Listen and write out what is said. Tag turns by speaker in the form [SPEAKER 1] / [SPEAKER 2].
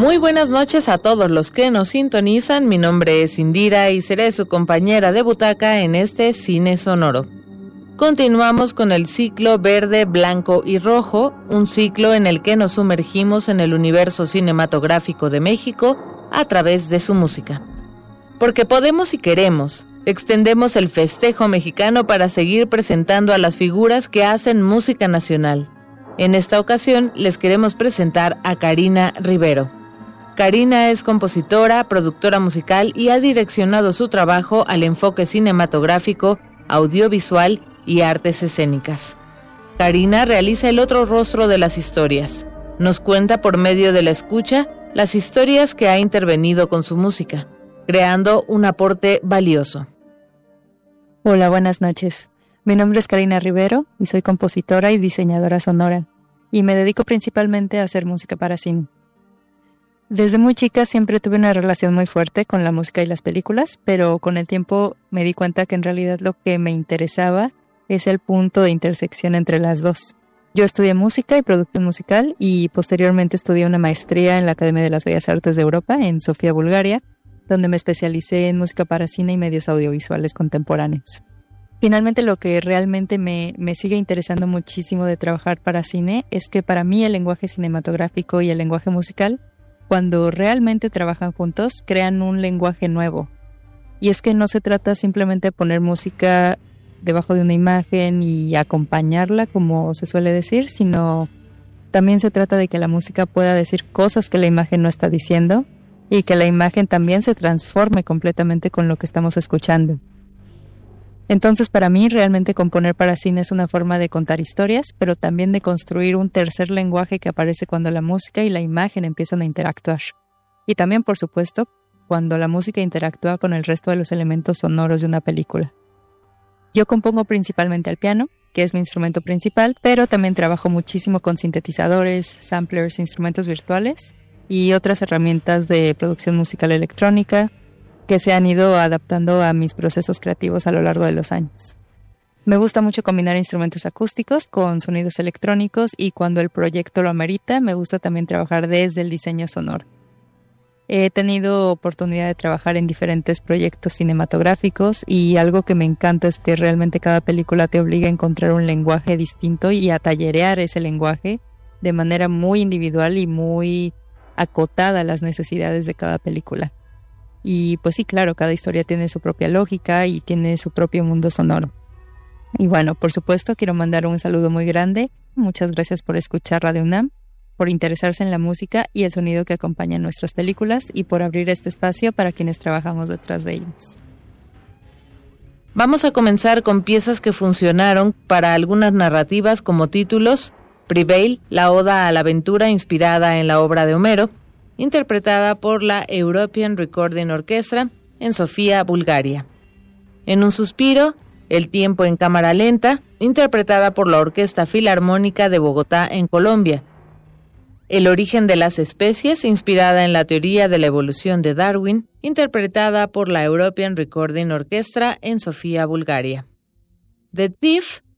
[SPEAKER 1] Muy buenas noches a todos los que nos sintonizan. Mi nombre es Indira y seré su compañera de butaca en este Cine Sonoro. Continuamos con el ciclo Verde, Blanco y Rojo, un ciclo en el que nos sumergimos en el universo cinematográfico de México a través de su música. Porque podemos y queremos, extendemos el festejo mexicano para seguir presentando a las figuras que hacen música nacional. En esta ocasión les queremos presentar a Karina Rivero. Karina es compositora, productora musical y ha direccionado su trabajo al enfoque cinematográfico, audiovisual y artes escénicas. Karina realiza el otro rostro de las historias. Nos cuenta por medio de la escucha las historias que ha intervenido con su música, creando un aporte valioso.
[SPEAKER 2] Hola, buenas noches. Mi nombre es Karina Rivero y soy compositora y diseñadora sonora, y me dedico principalmente a hacer música para cine. Desde muy chica siempre tuve una relación muy fuerte con la música y las películas, pero con el tiempo me di cuenta que en realidad lo que me interesaba es el punto de intersección entre las dos. Yo estudié música y producción musical y posteriormente estudié una maestría en la Academia de las Bellas Artes de Europa en Sofía, Bulgaria, donde me especialicé en música para cine y medios audiovisuales contemporáneos. Finalmente, lo que realmente me sigue interesando muchísimo de trabajar para cine es que para mí el lenguaje cinematográfico y el lenguaje musical, cuando realmente trabajan juntos, crean un lenguaje nuevo. Y es que no se trata simplemente de poner música debajo de una imagen y acompañarla, como se suele decir, sino también se trata de que la música pueda decir cosas que la imagen no está diciendo y que la imagen también se transforme completamente con lo que estamos escuchando. Entonces, para mí, realmente componer para cine es una forma de contar historias, pero también de construir un tercer lenguaje que aparece cuando la música y la imagen empiezan a interactuar. Y también, por supuesto, cuando la música interactúa con el resto de los elementos sonoros de una película. Yo compongo principalmente al piano, que es mi instrumento principal, pero también trabajo muchísimo con sintetizadores, samplers, instrumentos virtuales y otras herramientas de producción musical electrónica que se han ido adaptando a mis procesos creativos a lo largo de los años. Me gusta mucho combinar instrumentos acústicos con sonidos electrónicos y cuando el proyecto lo amerita, me gusta también trabajar desde el diseño sonoro. He tenido oportunidad de trabajar en diferentes proyectos cinematográficos y algo que me encanta es que realmente cada película te obliga a encontrar un lenguaje distinto y a tallerear ese lenguaje de manera muy individual y muy acotada a las necesidades de cada película. Y pues sí, claro, cada historia tiene su propia lógica y tiene su propio mundo sonoro. Y bueno, por supuesto, quiero mandar un saludo muy grande. Muchas gracias por escuchar Radio UNAM, por interesarse en la música y el sonido que acompaña nuestras películas y por abrir este espacio para quienes trabajamos detrás de ellas.
[SPEAKER 1] Vamos a comenzar con piezas que funcionaron para algunas narrativas como títulos: Prevail, la oda a la aventura inspirada en la obra de Homero, interpretada por la European Recording Orchestra en Sofía, Bulgaria. En un suspiro, El tiempo en cámara lenta, interpretada por la Orquesta Filarmónica de Bogotá en Colombia. El origen de las especies, inspirada en la teoría de la evolución de Darwin, interpretada por la European Recording Orchestra en Sofía, Bulgaria. The Thief,